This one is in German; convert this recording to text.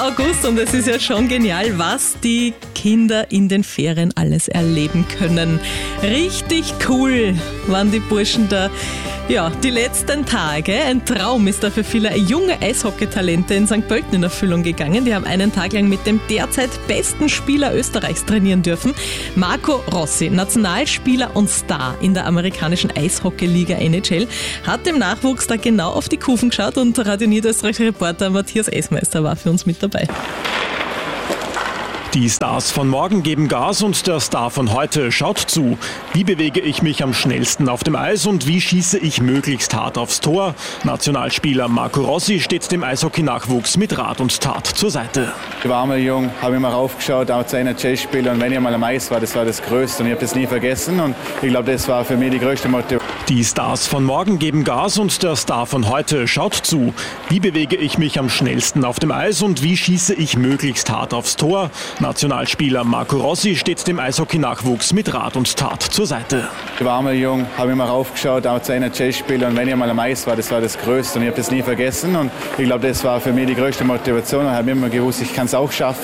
August und es ist ja schon genial, was die Kinder in den Ferien alles erleben können. Richtig cool waren die Burschen da. Ja, die letzten Tage, ein Traum ist da für viele junge Eishockeytalente in St. Pölten in Erfüllung gegangen. Die haben einen Tag lang mit dem derzeit besten Spieler Österreichs trainieren dürfen. Marco Rossi, Nationalspieler und Star in der amerikanischen Eishockeyliga NHL, hat im Nachwuchs da genau auf die Kufen geschaut und Radio Niederösterreich Reporter Matthias Esmeister war für uns mit dabei. Die Stars von morgen geben Gas und der Star von heute schaut zu. Wie bewege ich mich am schnellsten auf dem Eis und wie schieße ich möglichst hart aufs Tor? Nationalspieler Marco Rossi steht dem Eishockey-Nachwuchs mit Rat und Tat zur Seite. Ich war einmal jung, habe immer raufgeschaut, auch zu NHL-Spielern, und wenn ich einmal am Eis war, das war das Größte und ich habe das nie vergessen und ich glaube, das war für mich die größte Motivation. Die Stars von morgen geben Gas und der Star von heute schaut zu. Wie bewege ich mich am schnellsten auf dem Eis und wie schieße ich möglichst hart aufs Tor? Nationalspieler Marco Rossi steht dem Eishockey-Nachwuchs mit Rat und Tat zur Seite. Ich war einmal jung, habe immer raufgeschaut, auch zu NHL-Spielern, und wenn ich einmal am Eis war, das war das Größte und ich habe das nie vergessen und ich glaube, das war für mich die größte Motivation und habe immer gewusst, ich kann es auch schaffen.